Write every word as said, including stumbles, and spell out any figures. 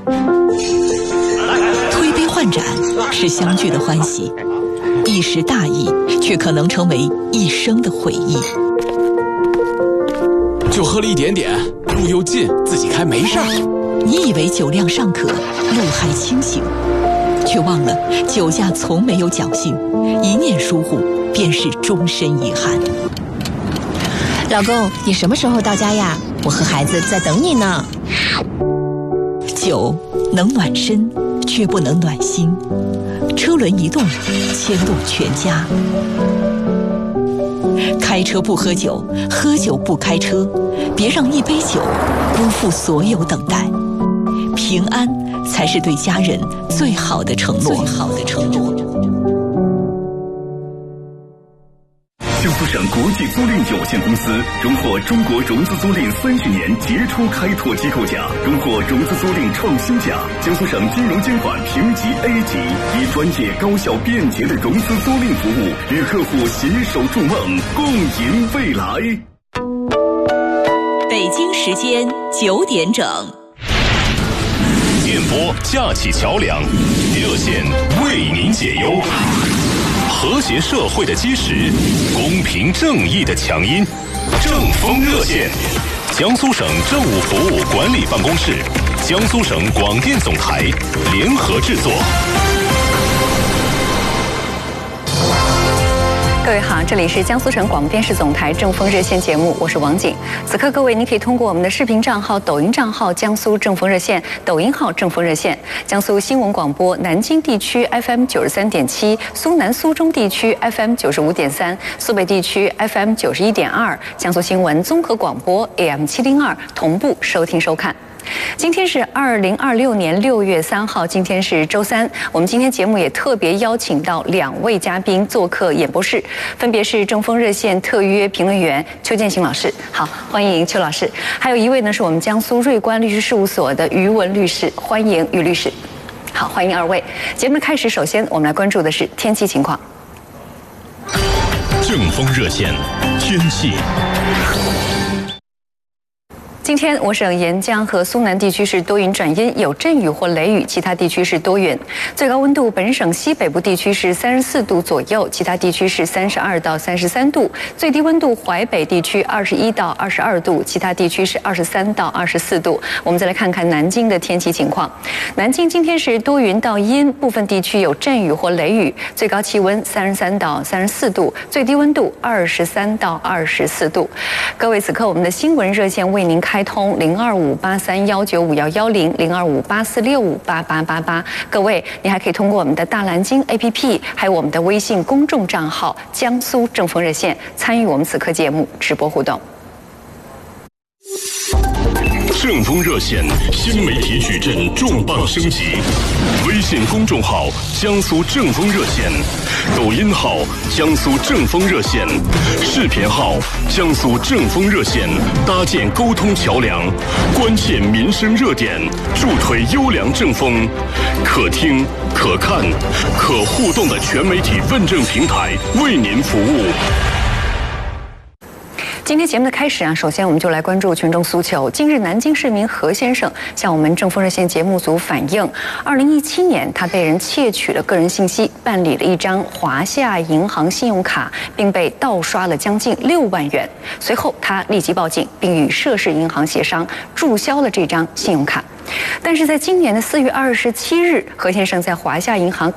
推杯换盏是相聚的欢喜，一时大意却可能成为一生的回忆。 就喝了一点点，路又近，自己开没事儿。 你以为酒量尚可，路还清醒，却忘了酒驾从没有侥幸，一念疏忽便是终身遗憾。 老公，你什么时候到家呀？我和孩子在等你呢。 酒能暖身，却不能暖心。车轮一动，牵动全家。开车不喝酒，喝酒不开车，别让一杯酒辜负所有等待。平安才是对家人最好的承诺。最好的承诺。 江苏省国际租赁有限公司荣获中国融资租赁三十年杰出开拓机构奖，荣获融资租赁创新奖。江苏省金融监管评级 A 级，以专业、高效、便捷的融资租赁服务，与客户携手筑梦，共赢未来。 北京时间九点整。 电波架起桥梁，热线为您解忧。和谐社会的基石，公平正义的强音，正风热线，江苏省政务服务管理办公室、江苏省广电总台联合制作。 各位好，这里是江苏省广播电视总台正风热线节目，我是王景。此刻各位，您可以通过我们的视频账号、抖音账号江苏正风热线、抖音号正风热线、江苏新闻广播南京地区 F M 九十三点七、苏南苏中地区 F M 九十五点三、苏北地区 F M 九十一点二、江苏新闻综合广播 A M 七零二同步收听收看。今天是二零二六年六月三号，今天是周三。我们今天节目也特别邀请到两位嘉宾做客演播室，分别是正风热线特约评论员邱建新老师，好，欢迎邱老师；还有一位呢是我们江苏瑞观律师事务所的于文律师，欢迎于律师。好，欢迎二位。节目的开始，首先我们来关注的是天气情况。 正风热线天气。 今天我省沿江和苏南地区是多云转阴，有阵雨或雷雨，其他地区是多云。最高温度本省西北部地区是三十四度左右，其他地区是三十二到三十三度。最低温度淮北地区二十一到二十二度，其他地区是二十三到二十四度。我们再来看看南京的天气情况。南京今天是多云到阴，部分地区有阵雨或雷雨，最高气温三十三到三十四度，最低温度二十三到二十四度。各位，此刻我们的新闻热线为您开通零二五八三幺九五幺幺零零二五八四六五八八八八。各位，你还可以通过我们的大蓝鲸 A P P， 还有我们的微信公众账号“江苏正风热线”参与我们此刻节目直播互动。 正风热线新媒体矩阵重磅升级，微信公众号江苏正风热线，抖音号江苏正风热线，视频号江苏正风热线，搭建沟通桥梁，关切民生热点，助推优良正风，可听可看可互动的全媒体问政平台，为您服务。 今天节目的开始啊，首先我们就来关注群众诉求。近日，南京市民何先生向我们正风热线节目组反映，二零一七年他被人窃取了个人信息，办理了一张华夏银行信用卡，并被盗刷了将近六万元。随后，他立即报警，并与涉事银行协商注销了这张信用卡。但是在今年的四月二十七日，何先生在华夏银行